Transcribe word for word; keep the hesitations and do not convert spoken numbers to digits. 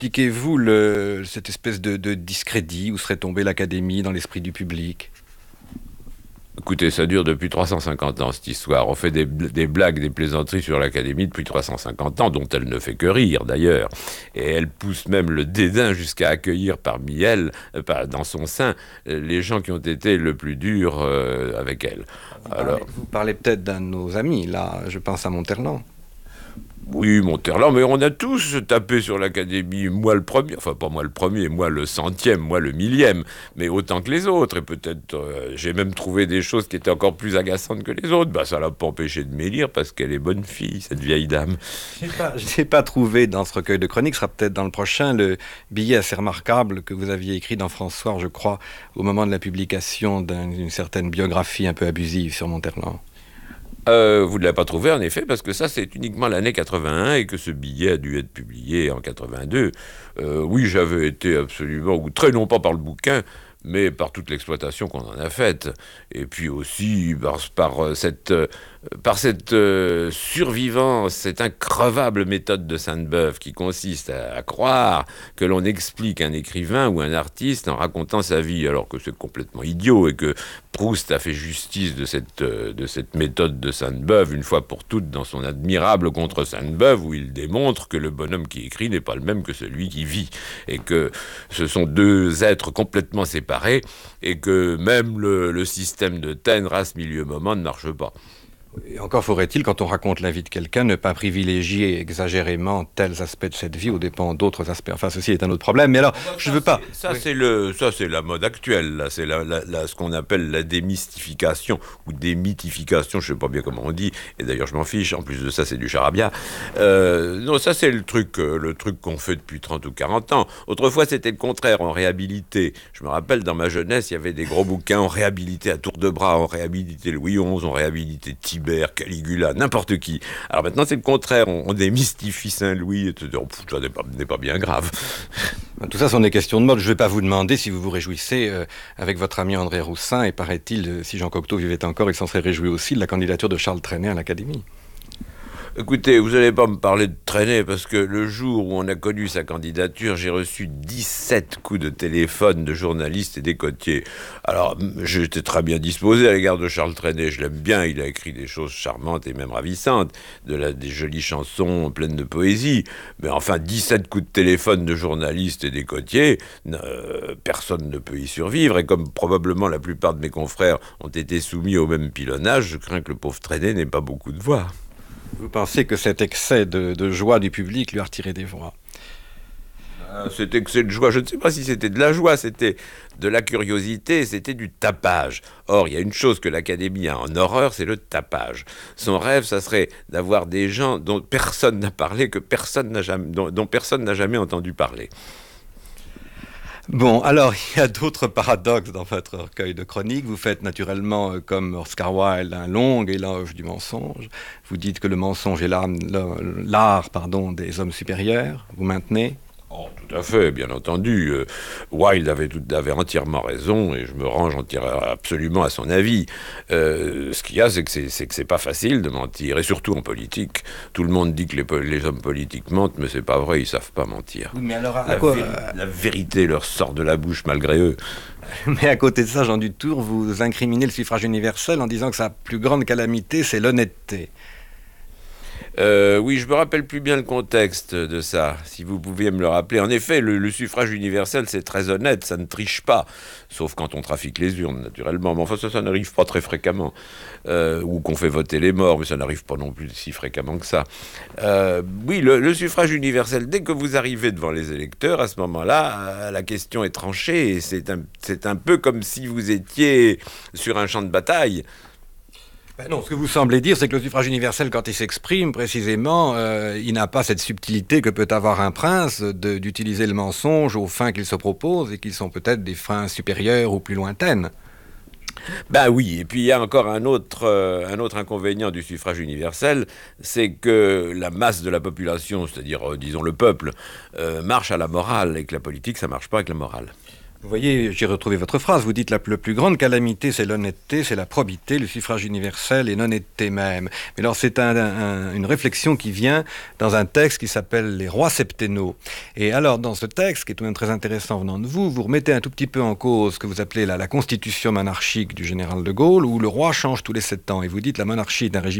expliquez-vous le, cette espèce de, de discrédit où serait tombée l'Académie dans l'esprit du public? Écoutez, ça dure depuis trois cent cinquante ans, cette histoire. On fait des, des blagues, des plaisanteries sur l'Académie depuis trois cent cinquante ans, dont elle ne fait que rire, d'ailleurs. Et elle pousse même le dédain jusqu'à accueillir parmi elle, euh, dans son sein, euh, les gens qui ont été le plus durs euh, avec elle. Vous Alors, parlez, vous parlez peut-être d'un de nos amis, là, je pense à Monterland. oui, Monterland, mais on a tous tapé sur l'Académie, moi le premier, enfin pas moi le premier, moi le centième, moi le millième, mais autant que les autres, et peut-être euh, j'ai même trouvé des choses qui étaient encore plus agaçantes que les autres. Bah ça l'a pas empêché de m'élire parce qu'elle est bonne fille, cette vieille dame. Je n'ai pas, je n'ai pas trouvé dans ce recueil de chroniques, ce sera peut-être dans le prochain, le billet assez remarquable que vous aviez écrit dans François, je crois, au moment de la publication d'une certaine biographie un peu abusive sur Monterland. Euh, vous ne l'avez pas trouvé en effet parce que ça c'est uniquement l'année quatre-vingt-un et que ce billet a dû être publié en quatre-vingt-deux. Euh, oui, j'avais été absolument, ou très non pas par le bouquin, mais par toute l'exploitation qu'on en a faite. Et puis aussi par, par cette, par cette euh, survivance, cette increvable méthode de Sainte-Beuve qui consiste à, à croire que l'on explique un écrivain ou un artiste en racontant sa vie, alors que c'est complètement idiot et que Proust a fait justice de cette, de cette méthode de Sainte-Beuve une fois pour toutes dans son admirable Contre Sainte-Beuve où il démontre que le bonhomme qui écrit n'est pas le même que celui qui vit et que ce sont deux êtres complètement séparés et que même le, le système de Taine, race, milieu, moment ne marche pas. Et encore faudrait-il, quand on raconte la vie de quelqu'un, ne pas privilégier exagérément tels aspects de cette vie aux dépens d'autres aspects. Enfin, ceci est un autre problème, mais alors, Ah bah je ça, ne veux pas... Ça, Oui. c'est le, ça, c'est la mode actuelle, là. C'est la, la, la, ce qu'on appelle la démystification ou démythification, je ne sais pas bien comment on dit, et d'ailleurs, je m'en fiche. En plus de ça, c'est du charabia. Euh, non, ça, c'est le truc, euh, le truc qu'on fait depuis trente ou quarante ans. Autrefois, c'était le contraire, on réhabilitait. Je me rappelle, dans ma jeunesse, il y avait des gros bouquins, on réhabilitait à tour de bras, on réhabilitait Louis onze, on réhabilitait Tibère, Caligula, n'importe qui. Alors maintenant, c'est le contraire, on, on démystifie Saint-Louis, et oh, pff, ça n'est pas, n'est pas bien grave. Tout ça sont des questions de mode. Je ne vais pas vous demander si vous vous réjouissez euh, avec votre ami André Roussin, et paraît-il, euh, si Jean Cocteau vivait encore, il s'en serait réjoui aussi de la candidature de Charles Trenet à l'Académie. Écoutez, vous n'allez pas me parler de Trenet, parce que le jour où on a connu sa candidature, j'ai reçu dix-sept coups de téléphone de journalistes et d'écotiers. Alors, j'étais très bien disposé à l'égard de Charles Trenet, je l'aime bien, il a écrit des choses charmantes et même ravissantes, de la, des jolies chansons pleines de poésie, mais enfin, dix-sept coups de téléphone de journalistes et d'écotiers, euh, personne ne peut y survivre, et comme probablement la plupart de mes confrères ont été soumis au même pilonnage, je crains que le pauvre Trenet n'ait pas beaucoup de voix. Vous pensez que cet excès de, de joie du public lui a retiré des voix? Euh, Cet excès de joie, je ne sais pas si c'était de la joie, c'était de la curiosité, c'était du tapage. Or, il y a une chose que l'Académie a en horreur, c'est le tapage. Son rêve, ça serait d'avoir des gens dont personne n'a parlé, que personne n'a jamais, dont, dont personne n'a jamais entendu parler. Bon, alors, il y a d'autres paradoxes dans votre recueil de chroniques. Vous faites naturellement, euh, comme Oscar Wilde, un long éloge du mensonge. Vous dites que le mensonge est l'art, l'art, pardon, des hommes supérieurs. Vous maintenez? Oh, tout à fait, bien entendu. Euh, Wilde avait, tout, avait entièrement raison et je me range entièrement, absolument à son avis. Euh, ce qu'il y a, c'est que c'est, c'est que c'est pas facile de mentir, et surtout en politique. Tout le monde dit que les, les hommes politiques mentent, mais c'est pas vrai, ils savent pas mentir. Oui, mais alors, à La, quoi, véri- la vérité leur sort de la bouche malgré eux. mais à côté de ça, Jean Dutour, vous incriminez le suffrage universel en disant que sa plus grande calamité, c'est l'honnêteté. Euh, oui, je me rappelle plus bien le contexte de ça, si vous pouviez me le rappeler. En effet, le, le suffrage universel, c'est très honnête, ça ne triche pas, sauf quand on trafique les urnes, naturellement. Mais enfin, ça, ça n'arrive pas très fréquemment. Euh, ou qu'on fait voter les morts, mais ça n'arrive pas non plus si fréquemment que ça. Euh, oui, le, le suffrage universel, dès que vous arrivez devant les électeurs, à ce moment-là, la question est tranchée, et c'est un, c'est un peu comme si vous étiez sur un champ de bataille. Ben non, ce que vous semblez dire, c'est que le suffrage universel, quand il s'exprime, précisément, euh, il n'a pas cette subtilité que peut avoir un prince de, d'utiliser le mensonge aux fins qu'il se propose et qui sont peut-être des fins supérieures ou plus lointaines. Ben oui, et puis il y a encore un autre, euh, un autre inconvénient du suffrage universel, c'est que la masse de la population, c'est-à-dire, euh, disons, le peuple, euh, marche à la morale, et que la politique, ça marche pas avec la morale. Vous voyez, j'ai retrouvé votre phrase. Vous dites la le plus grande calamité, c'est l'honnêteté, c'est la probité, le suffrage universel et l'honnêteté même. Mais alors, c'est un, un, une réflexion qui vient dans un texte qui s'appelle Les Rois septennaux. Et alors, dans ce texte, qui est tout de même très intéressant venant de vous, vous remettez un tout petit peu en cause ce que vous appelez la, la constitution monarchique du général de Gaulle, où le roi change tous les sept ans. Et vous dites la monarchie est un régime